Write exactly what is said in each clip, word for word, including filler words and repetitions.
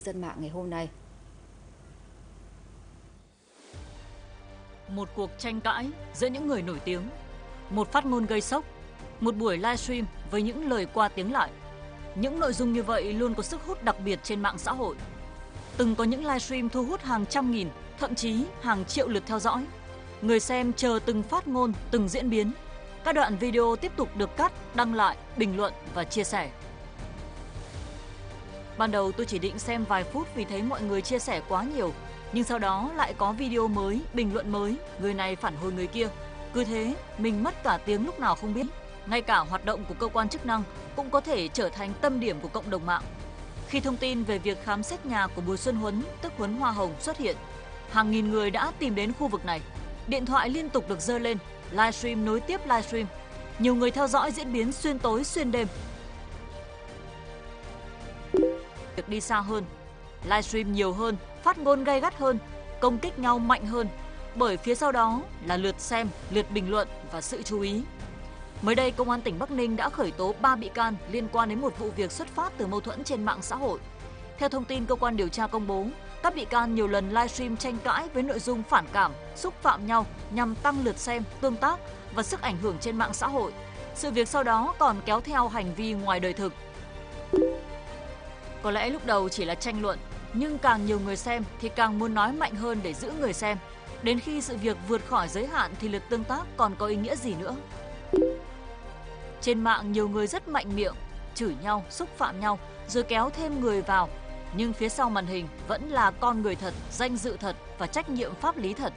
Dân mạng ngày hôm nay. Một cuộc tranh cãi giữa những người nổi tiếng, một phát ngôn gây sốc, một buổi livestream với những lời qua tiếng lại. Những nội dung như vậy luôn có sức hút đặc biệt trên mạng xã hội. Từng có những livestream thu hút hàng trăm nghìn, thậm chí hàng triệu lượt theo dõi. Người xem chờ từng phát ngôn, từng diễn biến. Các đoạn video tiếp tục được cắt, đăng lại, bình luận và chia sẻ. Ban đầu tôi chỉ định xem vài phút vì thấy mọi người chia sẻ quá nhiều. Nhưng sau đó lại có video mới, bình luận mới, người này phản hồi người kia. Cứ thế, mình mất cả tiếng lúc nào không biết. Ngay cả hoạt động của cơ quan chức năng cũng có thể trở thành tâm điểm của cộng đồng mạng. Khi thông tin về việc khám xét nhà của Bùi Xuân Huấn, tức Huấn Hoa Hồng xuất hiện, hàng nghìn người đã tìm đến khu vực này. Điện thoại liên tục được giơ lên, livestream nối tiếp livestream. Nhiều người theo dõi diễn biến xuyên tối xuyên đêm. Việc đi xa hơn, livestream nhiều hơn, phát ngôn gay gắt hơn, công kích nhau mạnh hơn, bởi phía sau đó là lượt xem, lượt bình luận và sự chú ý. Mới đây, Công an tỉnh Bắc Ninh đã khởi tố ba bị can liên quan đến một vụ việc xuất phát từ mâu thuẫn trên mạng xã hội. Theo thông tin cơ quan điều tra công bố, các bị can nhiều lần livestream tranh cãi với nội dung phản cảm, xúc phạm nhau nhằm tăng lượt xem, tương tác và sức ảnh hưởng trên mạng xã hội. Sự việc sau đó còn kéo theo hành vi ngoài đời thực. Có lẽ lúc đầu chỉ là tranh luận, nhưng càng nhiều người xem thì càng muốn nói mạnh hơn để giữ người xem. Đến khi sự việc vượt khỏi giới hạn thì lượt tương tác còn có ý nghĩa gì nữa. Trên mạng nhiều người rất mạnh miệng, chửi nhau, xúc phạm nhau, rồi kéo thêm người vào. Nhưng phía sau màn hình vẫn là con người thật, danh dự thật và trách nhiệm pháp lý thật.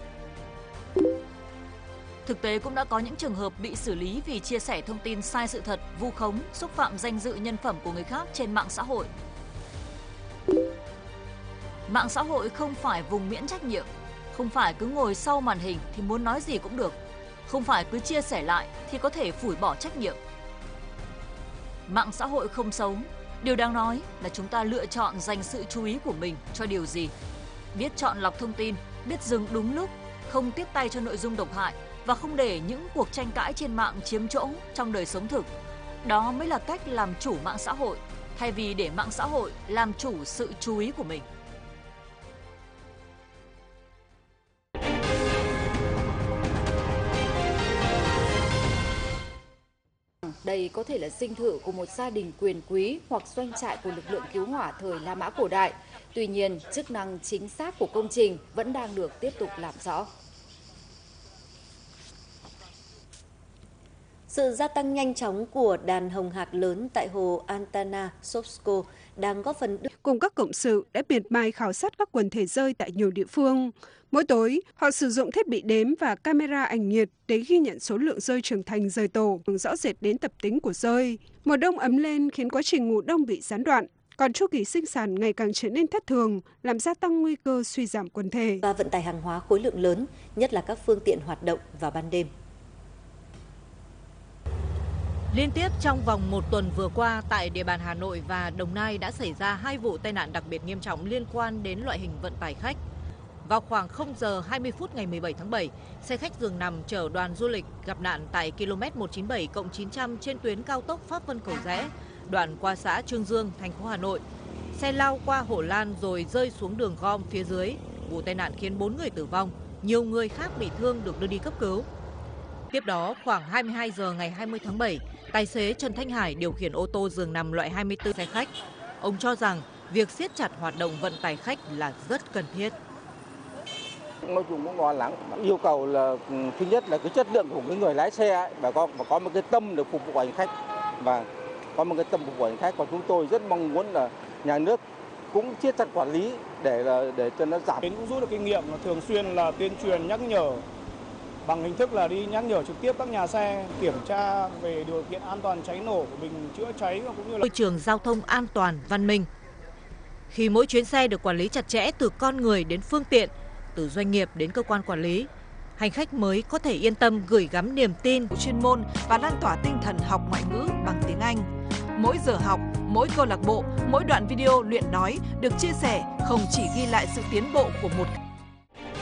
Thực tế cũng đã có những trường hợp bị xử lý vì chia sẻ thông tin sai sự thật, vu khống, xúc phạm danh dự nhân phẩm của người khác trên mạng xã hội. Mạng xã hội không phải vùng miễn trách nhiệm, không phải cứ ngồi sau màn hình thì muốn nói gì cũng được, không phải cứ chia sẻ lại thì có thể phủi bỏ trách nhiệm. Mạng xã hội không xấu, điều đáng nói là chúng ta lựa chọn dành sự chú ý của mình cho điều gì. Biết chọn lọc thông tin, biết dừng đúng lúc, không tiếp tay cho nội dung độc hại và không để những cuộc tranh cãi trên mạng chiếm chỗ trong đời sống thực. Đó mới là cách làm chủ mạng xã hội, thay vì để mạng xã hội làm chủ sự chú ý của mình. Đây có thể là dinh thự của một gia đình quyền quý hoặc doanh trại của lực lượng cứu hỏa thời La Mã cổ đại. Tuy nhiên, chức năng chính xác của công trình vẫn đang được tiếp tục làm rõ. Sự gia tăng nhanh chóng của đàn hồng hạc lớn tại hồ Antanasovsko đang góp phần cùng các cộng sự đã miệt mài khảo sát các quần thể rơi tại nhiều địa phương. Mỗi tối, họ sử dụng thiết bị đếm và camera ảnh nhiệt để ghi nhận số lượng rơi trưởng thành rời tổ, rõ rệt đến tập tính của rơi. Mùa đông ấm lên khiến quá trình ngủ đông bị gián đoạn, còn chu kỳ sinh sản ngày càng trở nên thất thường, làm gia tăng nguy cơ suy giảm quần thể. Và vận tải hàng hóa khối lượng lớn, nhất là các phương tiện hoạt động vào ban đêm. Liên tiếp trong vòng một tuần vừa qua, tại địa bàn Hà Nội và Đồng Nai đã xảy ra hai vụ tai nạn đặc biệt nghiêm trọng liên quan đến loại hình vận tải khách. Vào khoảng không giờ hai mươi phút ngày mười bảy tháng bảy, xe khách giường nằm chở đoàn du lịch gặp nạn tại km một trăm chín mươi bảy cộng chín trăm trên tuyến cao tốc Pháp Vân Cầu Giẽ, đoạn qua xã Chương Dương, thành phố Hà Nội. Xe lao qua hộ lan rồi rơi xuống đường gom phía dưới. Vụ tai nạn khiến bốn người tử vong, nhiều người khác bị thương được đưa đi cấp cứu. Tiếp đó, khoảng hai mươi hai giờ ngày hai mươi tháng bảy, tài xế Trần Thanh Hải điều khiển ô tô giường nằm loại hai mươi tư xe khách. Ông cho rằng việc siết chặt hoạt động vận tải khách là rất cần thiết. Nói chung cũng lo lắng, yêu cầu là thứ nhất là cái chất lượng của cái người lái xe ấy, và có và có một cái tâm để phục vụ hành khách và có một cái tâm phục vụ hành khách. Còn chúng tôi rất mong muốn là nhà nước cũng siết chặt quản lý để là để cho nó giảm. Cũng rút được kinh nghiệm là thường xuyên là tuyên truyền nhắc nhở bằng hình thức là đi nhắc nhở trực tiếp các nhà xe, kiểm tra về điều kiện an toàn cháy nổ của bình chữa cháy và cũng như là môi trường giao thông an toàn, văn minh. Khi mỗi chuyến xe được quản lý chặt chẽ từ con người đến phương tiện, từ doanh nghiệp đến cơ quan quản lý, hành khách mới có thể yên tâm gửi gắm niềm tin, chuyên môn và lan tỏa tinh thần học ngoại ngữ bằng tiếng Anh. Mỗi giờ học, mỗi câu lạc bộ, mỗi đoạn video luyện nói được chia sẻ không chỉ ghi lại sự tiến bộ của một